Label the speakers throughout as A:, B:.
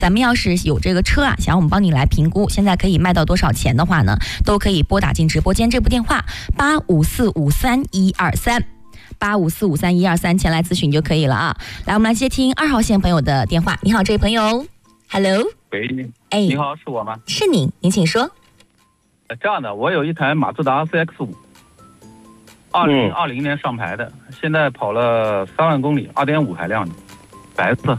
A: 咱们要是有这个车啊，想让我们帮你来评估，现在可以卖到多少钱的话呢，都可以拨打进直播间这部电话85453123，85453123前来咨询就可以了啊。来，我们来接听2号线朋友的电话。你好，这位朋友 ，Hello，
B: 喂，
A: 你
B: 好，是我吗？
A: 是您请说。
B: 这样的，我有一台马自达 CX5，2020年上牌的，现在跑了3万公里，2.5排量的，白色。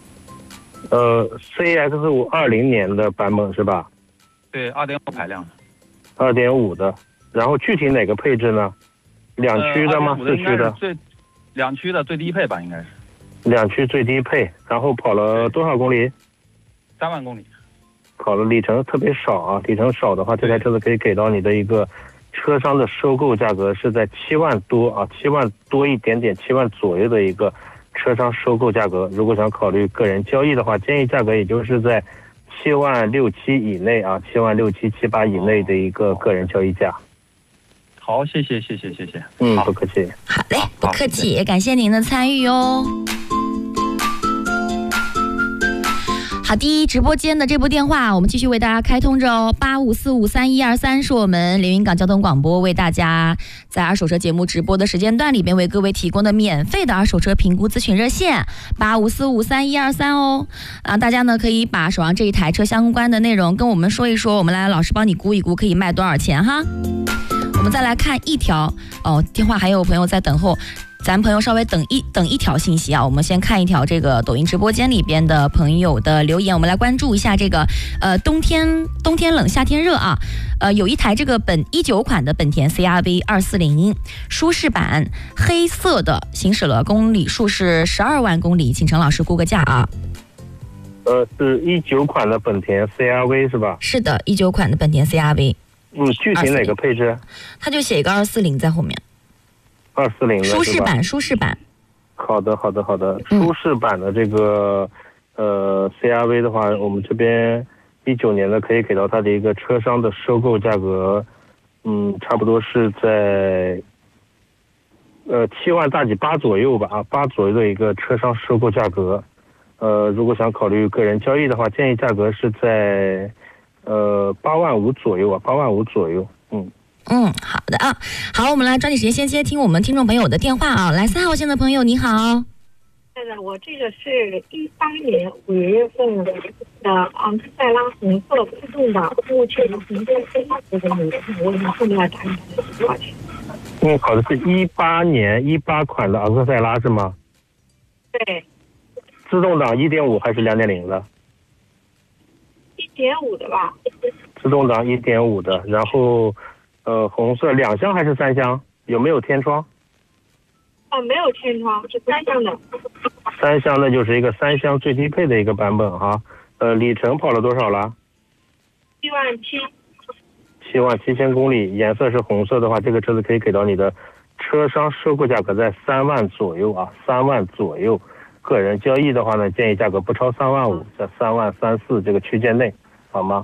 C: CX5 20年的版本是吧？
B: 对，2.5排量的。
C: 2.5的，然后具体哪个配置呢？2驱的吗？4驱的
B: ？2驱的最低配吧，应该是。
C: 2驱最低配，然后跑了多少公里
B: ？3万公里。
C: 跑了里程特别少啊，里程少的话，这台车子可以给到你的一个车商的收购价格是在7万多啊，7万多一点点，7万左右的一个车商收购价格。如果想考虑个人交易的话，建议价格也就是在7万6、7以内啊，7万6、7、7、8以内的一个个人交易价。
B: 好，谢谢。
C: 不客气。
A: 好嘞，不客气，也感谢您的参与哦。好的，直播间的这部电话我们继续为大家开通着哦，85453123是我们连云港交通广播为大家在二手车节目直播的时间段里边为各位提供的免费的二手车评估咨询热线，85453123哦。大家呢可以把手上这一台车相关的内容跟我们说一说，我们来老师帮你估一估可以卖多少钱哈。我们再来看一条电话还有朋友在等候。咱朋友稍微等一条信息啊，我们先看一条这个抖音直播间里边的朋友的留言，我们来关注一下这个冬天冷夏天热啊，有一台这个19款的本田 CR-V 240舒适版黑色的，行驶了公里数是12万公里，请陈老师估个价啊。
C: 是19款的本田 CR-V 是吧？
A: 是的，19款的本田 CR-V。
C: 具体哪个配置？
A: 他就写一个240在后面。
C: 240
A: 舒适版。
C: 好的。舒适版的这个CR-V 的话，我们这边19年的可以给到它的一个车商的收购价格，差不多是在7万大几8左右吧，8左右的一个车商收购价格。如果想考虑个人交易的话，建议价格是在8万5左右，8万5左右。
A: 好的啊，好，我们来抓紧时间先接听我们听众朋友的电话啊。来，3号线的朋友你好。
D: 是的，我这个是18年5月份的昂克赛拉红色自动挡，目前行车30公里，我们后面要打多少钱？
C: 好的，是18款的昂克赛拉是吗？
D: 对。
C: 自动挡1.5还是2.0的
D: ？1.5的吧。
C: 自动挡1.5的，然后红色2厢还是3厢？有没有天窗？
D: 没有天窗，是3厢的。
C: 3厢的就是一个3厢最低配的一个版本哈。里程跑了多少了
D: ？7万7。
C: 7万7千公里，颜色是红色的话，这个车子可以给到你的车商收购价格在3万左右啊，3万左右。个人交易的话呢，建议价格不超3万5，在3万3、4这个区间内，好吗？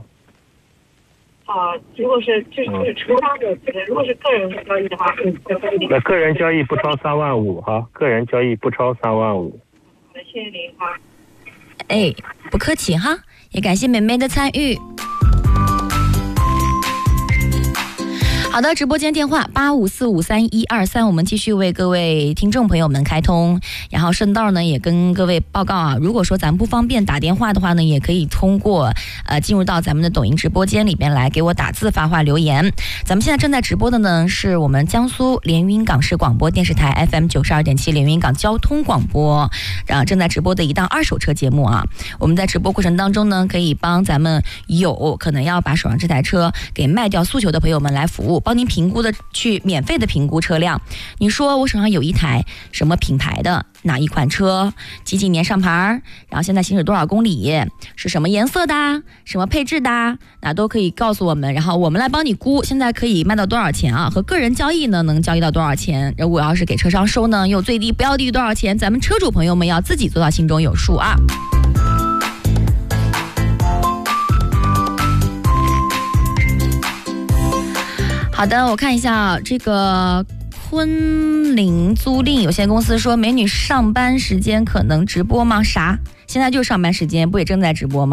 D: 如果是车商的，如果是个人交易的话，
C: 那个人交易不超3万5哈，个人交易不超3万5。
D: 好的，谢谢您哈。
A: 不客气哈，也感谢美美的参与。好的，直播间电话85453123，我们继续为各位听众朋友们开通，然后顺道呢也跟各位报告啊，如果说咱不方便打电话的话呢，也可以通过进入到咱们的抖音直播间里边来给我打字发话留言。咱们现在正在直播的呢是我们江苏连云港市广播电视台 FM 92.7连云港交通广播，正在直播的一档二手车节目啊。我们在直播过程当中呢，可以帮咱们有可能要把手上这台车给卖掉诉求的朋友们来服务，帮您评估的去免费的评估车辆。你说我手上有一台什么品牌的哪一款车，几年上牌，然后现在行驶多少公里，是什么颜色的，什么配置的，那都可以告诉我们，然后我们来帮你估现在可以卖到多少钱啊，和个人交易呢能交易到多少钱，如果要是给车商收呢又最低不要低于多少钱，咱们车主朋友们要自己做到心中有数啊。好的，我看一下这个昆凌租赁有限公司说，美女上班时间可能直播吗？啥？ 现在就是上班时间，不也正在直播吗？